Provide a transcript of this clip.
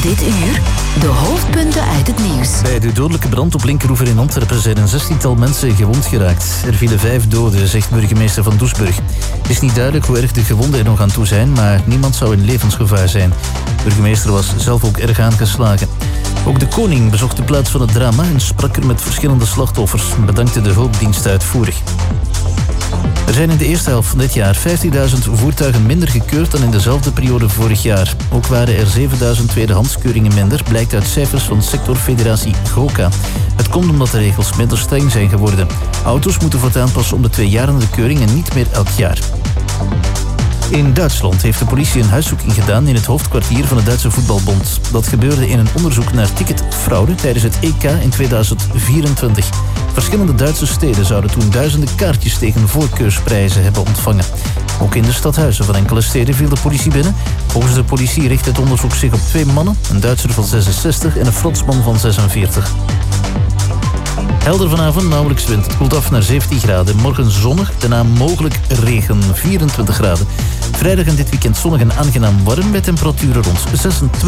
Dit uur de hoofdpunten uit het nieuws. Bij de dodelijke brand op Linkeroever in Antwerpen zijn een 16-tal mensen gewond geraakt. Er vielen 5 doden, zegt burgemeester van Doesburg. Het is niet duidelijk hoe erg de gewonden er nog aan toe zijn, maar niemand zou in levensgevaar zijn. De burgemeester was zelf ook erg aangeslagen. Ook de koning bezocht de plaats van het drama en sprak er met verschillende slachtoffers en bedankte de hulpdienst uitvoerig. Er zijn in de eerste helft van dit jaar 15.000 voertuigen minder gekeurd dan in dezelfde periode vorig jaar. Ook waren er 7.000 tweedehandskeuringen minder, blijkt uit cijfers van sectorfederatie GOCA. Het komt omdat de regels minder streng zijn geworden. Auto's moeten voortaan pas om de 2 jaar aan de keuring en niet meer elk jaar. In Duitsland heeft de politie een huiszoeking gedaan in het hoofdkwartier van de Duitse voetbalbond. Dat gebeurde in een onderzoek naar ticketfraude tijdens het EK in 2024. Verschillende Duitse steden zouden toen duizenden kaartjes tegen voorkeursprijzen hebben ontvangen. Ook in de stadhuizen van enkele steden viel de politie binnen. Volgens de politie richt het onderzoek zich op 2 mannen, een Duitser van 66 en een Fransman van 46. Helder vanavond, nauwelijks wind. Het koelt af naar 17 graden. Morgen zonnig, daarna mogelijk regen, 24 graden. Vrijdag en dit weekend zonnig en aangenaam warm met temperaturen rond 26.